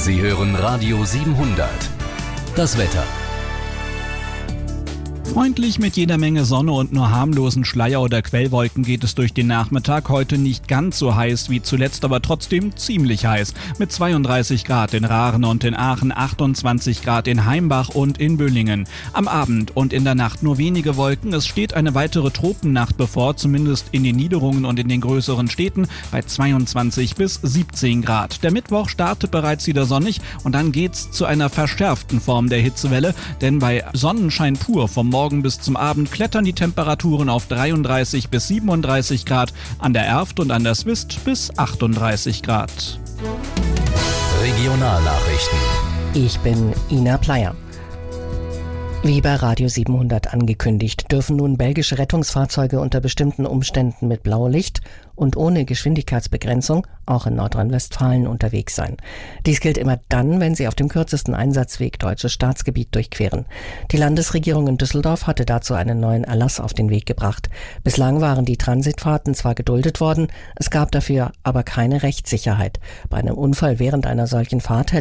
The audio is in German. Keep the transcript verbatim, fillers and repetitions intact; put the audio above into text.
Sie hören Radio siebenhundert. Das Wetter. Freundlich mit jeder Menge Sonne und nur harmlosen Schleier- oder Quellwolken geht es durch den Nachmittag. Heute nicht ganz so heiß wie zuletzt, aber trotzdem ziemlich heiß. Mit zweiunddreißig Grad in Raaren und in Aachen, achtundzwanzig Grad in Heimbach und in Böllingen. Am Abend und in der Nacht nur wenige Wolken. Es steht eine weitere Tropennacht bevor, zumindest in den Niederungen und in den größeren Städten, bei zweiundzwanzig bis siebzehn Grad. Der Mittwoch startet bereits wieder sonnig und dann geht's zu einer verschärften Form der Hitzewelle, denn bei Sonnenschein pur vom Morgen bis zum Abend klettern die Temperaturen auf dreiunddreißig bis siebenunddreißig Grad, an der Erft und an der Swist bis achtunddreißig Grad. Regionalnachrichten. Ich bin Ina Pleyer. Wie bei Radio siebenhundert angekündigt, dürfen nun belgische Rettungsfahrzeuge unter bestimmten Umständen mit Blaulicht und ohne Geschwindigkeitsbegrenzung auch in Nordrhein-Westfalen unterwegs sein. Dies gilt immer dann, wenn sie auf dem kürzesten Einsatzweg deutsches Staatsgebiet durchqueren. Die Landesregierung in Düsseldorf hatte dazu einen neuen Erlass auf den Weg gebracht. Bislang waren die Transitfahrten zwar geduldet worden, es gab dafür aber keine Rechtssicherheit. Bei einem Unfall während einer solchen Fahrt